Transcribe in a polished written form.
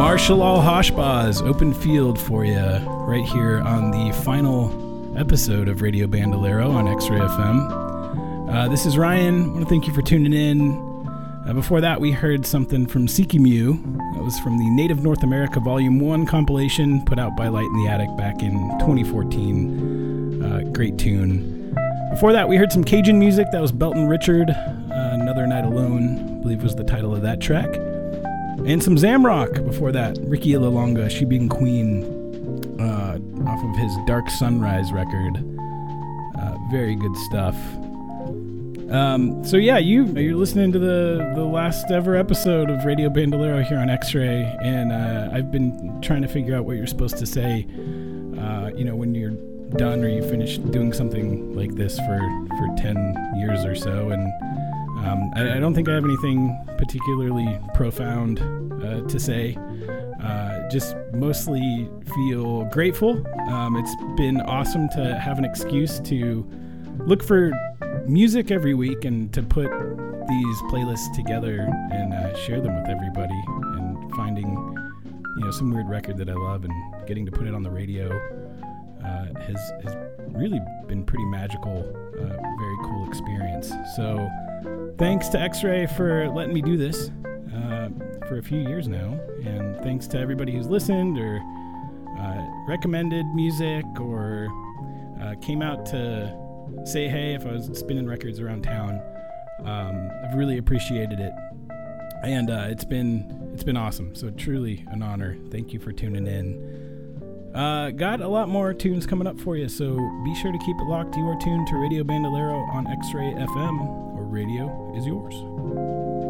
Marshall Al-Hashbaz, Open Field for you right here on the final episode of Radio Bandolero on X-Ray FM. This is Ryan. I want to thank you for tuning in. Before that, we heard something from Sikimu. That was from the Native North America Volume 1 compilation put out by Light in the Attic back in 2014. Great tune. Before that, we heard some Cajun music. That was Belton Richard, Another Night Alone, I believe was the title of that track. And some Zamrock before that, Ricky Ilalonga, She Being Queen, off of his Dark Sunrise record. Very good stuff. So yeah, you're listening to the last ever episode of Radio Bandolero here on X-Ray, and I've been trying to figure out what you're supposed to say, when you're done or you finish doing something like this for 10 years or so, and I don't think I have anything particularly profound to say. Just mostly feel grateful. It's been awesome to have an excuse to look for music every week and to put these playlists together and share them with everybody, and finding some weird record that I love and getting to put it on the radio has really been pretty magical, very cool experience. So thanks to X-Ray for letting me do this for a few years now, and thanks to everybody who's listened or recommended music or came out to say hey if I was spinning records around town. I've really appreciated it, and it's been awesome. So truly an honor. Thank you for tuning in. Got a lot more tunes coming up for you, so be sure to keep it locked. You are tuned to Radio Bandolero on X-Ray FM, where radio is yours.